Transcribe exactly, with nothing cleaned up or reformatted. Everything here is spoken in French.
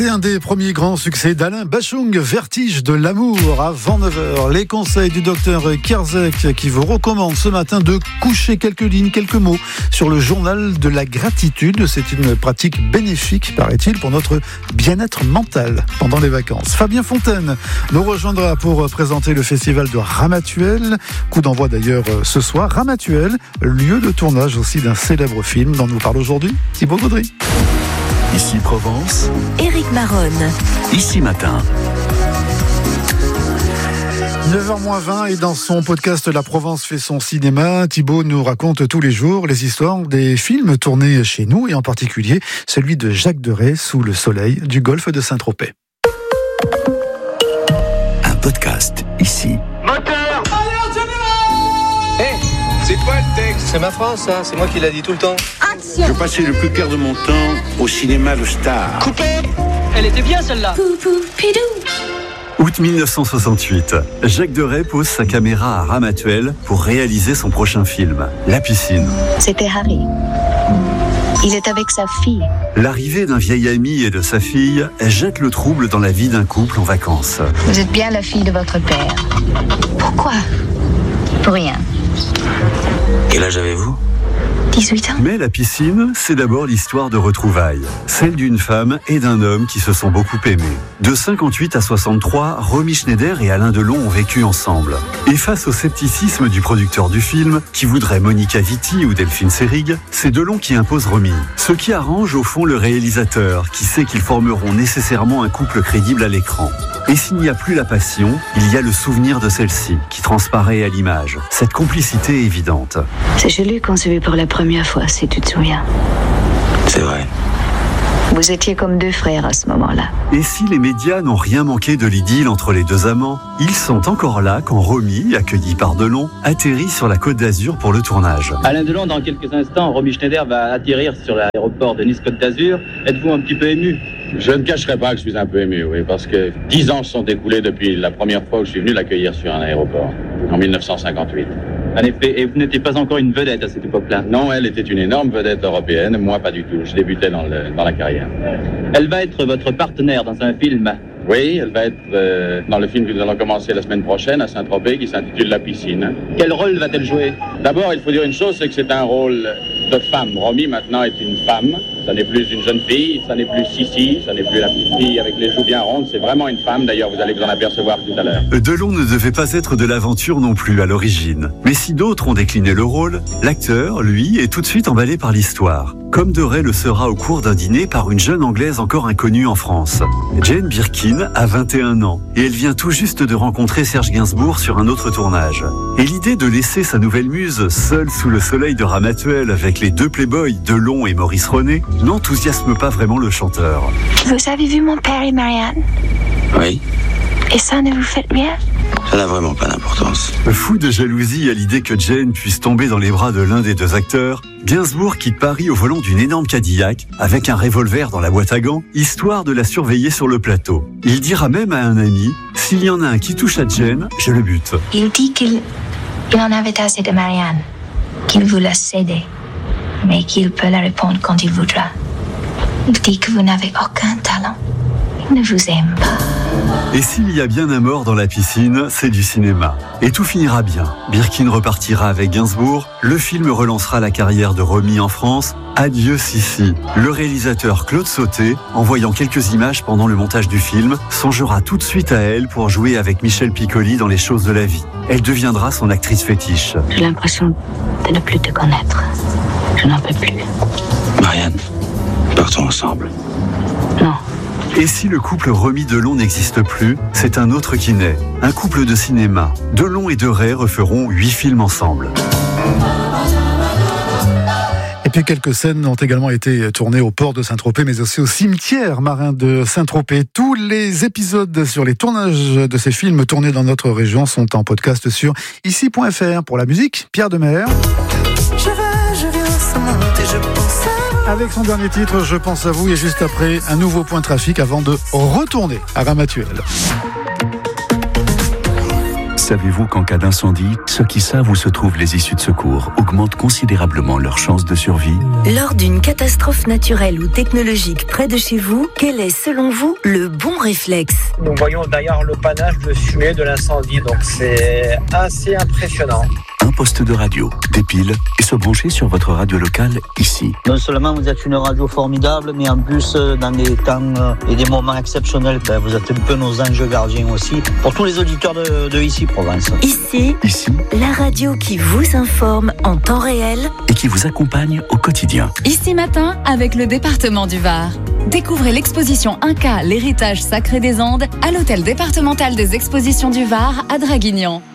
C'est un des premiers grands succès d'Alain Bashung, Vertige de l'amour, avant neuf heures. Les conseils du docteur Kerzek qui vous recommande ce matin de coucher quelques lignes, quelques mots sur le journal de la gratitude. C'est une pratique bénéfique, paraît-il, pour notre bien-être mental pendant les vacances. Fabien Fontaine nous rejoindra pour présenter le festival de Ramatuelle. Coup d'envoi d'ailleurs ce soir. Ramatuelle, lieu de tournage aussi d'un célèbre film dont nous parle aujourd'hui Thibaut Gaudry. Ici Provence, Éric Maronne. Ici Matin. neuf heures moins vingt et dans son podcast La Provence fait son cinéma, Thibaut nous raconte tous les jours les histoires des films tournés chez nous et en particulier celui de Jacques Deray, Sous le soleil du golfe de Saint-Tropez. Un podcast ici. Moteur! Hé, hey, c'est quoi le texte? C'est ma phrase, ça. C'est moi qui l'a dit tout le temps. Action! Je passais le plus clair de mon temps au cinéma Le Star. Coupé! Elle était bien, celle-là. Août dix-neuf cent soixante-huit, Jacques Deray pose sa caméra à Ramatuelle pour réaliser son prochain film, La piscine. C'était Harry. Il est avec sa fille. L'arrivée d'un vieil ami et de sa fille jette le trouble dans la vie d'un couple en vacances. Vous êtes bien la fille de votre père. Pourquoi? Pour rien. Quel âge avez-vous? dix-huit ans. Mais la piscine, c'est d'abord l'histoire de retrouvailles. Celle d'une femme et d'un homme qui se sont beaucoup aimés. De cinquante-huit à soixante-trois, Romy Schneider et Alain Delon ont vécu ensemble. Et face au scepticisme du producteur du film, qui voudrait Monica Vitti ou Delphine Seyrig, c'est Delon qui impose Romy. Ce qui arrange au fond le réalisateur, qui sait qu'ils formeront nécessairement un couple crédible à l'écran. Et s'il n'y a plus la passion, il y a le souvenir de celle-ci, qui transparaît à l'image. Cette complicité est évidente. C'est je l'ai conçu pour la première fois, si tu te souviens. C'est vrai. Vous étiez comme deux frères à ce moment-là. Et si les médias n'ont rien manqué de l'idylle entre les deux amants, ils sont encore là quand Romy, accueilli par Delon, atterrit sur la Côte d'Azur pour le tournage. Alain Delon, dans quelques instants, Romy Schneider va atterrir sur l'aéroport de Nice-Côte d'Azur. Êtes-vous un petit peu ému? Je ne cacherai pas que je suis un peu ému, oui, parce que dix ans se sont écoulés depuis la première fois où je suis venu l'accueillir sur un aéroport, en dix-neuf cent cinquante-huit. En effet, et vous n'étiez pas encore une vedette à cette époque-là? Non, elle était une énorme vedette européenne, moi pas du tout. Je débutais dans, le, dans la carrière. Elle va être votre partenaire dans un film? Oui, elle va être euh, dans le film que nous allons commencer la semaine prochaine à Saint-Tropez qui s'intitule La piscine. Quel rôle va-t-elle jouer? D'abord, il faut dire une chose, c'est que c'est un rôle de femme. Romy maintenant est une femme. Ça n'est plus une jeune fille, ça n'est plus Sissi, ça n'est plus la petite fille avec les joues bien rondes. C'est vraiment une femme. D'ailleurs, vous allez vous en apercevoir tout à l'heure. Delon ne devait pas être de l'aventure non plus à l'origine. Mais si d'autres ont décliné le rôle, l'acteur, lui, est tout de suite emballé par l'histoire. Comme Deray le sera au cours d'un dîner par une jeune Anglaise encore inconnue en France. Jane Birkin a vingt et un ans et elle vient tout juste de rencontrer Serge Gainsbourg sur un autre tournage. Et l'idée de laisser sa nouvelle muse seule sous le soleil de Ramatuelle avec les deux playboys Delon et Maurice René n'enthousiasme pas vraiment le chanteur. Vous avez vu mon père et Marianne? Oui. Et ça ne vous fait rien? Ça n'a vraiment pas d'importance. Fou de jalousie à l'idée que Jane puisse tomber dans les bras de l'un des deux acteurs, Gainsbourg quitte Paris au volant d'une énorme Cadillac avec un revolver dans la boîte à gants, histoire de la surveiller sur le plateau. Il dira même à un ami, s'il y en a un qui touche à Jane, je le bute. Il dit qu'il il en avait assez de Marianne, qu'il vous l'a cédé, mais qu'il peut la répondre quand il voudra. Il dit que vous n'avez aucun talent. Il ne vous aime pas. Et s'il y a bien un mort dans la piscine, c'est du cinéma. Et tout finira bien. Birkin repartira avec Gainsbourg, le film relancera la carrière de Romy en France. Adieu Sissi. Le réalisateur Claude Sauté, en voyant quelques images pendant le montage du film, songera tout de suite à elle pour jouer avec Michel Piccoli dans Les choses de la vie. Elle deviendra son actrice fétiche. J'ai l'impression de ne plus te connaître. Je n'en peux plus. Marianne, partons ensemble. Non. Et si le couple Romy Delon n'existe plus, c'est un autre qui naît. Un couple de cinéma. Delon et Deray referont huit films ensemble. Et puis quelques scènes ont également été tournées au port de Saint-Tropez, mais aussi au cimetière marin de Saint-Tropez. Tous les épisodes sur les tournages de ces films tournés dans notre région sont en podcast sur ici point f r. Pour la musique, Pierre Demer. Je veux, je viens sans monter, je pense à... Avec son dernier titre, Je pense à vous, et juste après, un nouveau point trafic avant de retourner à Ramatuelle. Savez-vous qu'en cas d'incendie, ceux qui savent où se trouvent les issues de secours augmentent considérablement leurs chances de survie? Lors d'une catastrophe naturelle ou technologique près de chez vous, quel est selon vous le bon réflexe? Nous voyons d'ailleurs le panache de fumée de l'incendie, donc c'est assez impressionnant. Un poste de radio, des piles et se brancher sur votre radio locale ici. Non seulement vous êtes une radio formidable, mais en plus dans des temps et des moments exceptionnels, ben vous êtes un peu nos anges gardiens aussi pour tous les auditeurs de, de Ici Provence. Ici, ici, la radio qui vous informe en temps réel et qui vous accompagne au quotidien. Ici Matin avec le département du Var. Découvrez l'exposition Inca, l'héritage sacré des Andes à l'hôtel départemental des expositions du Var à Draguignan.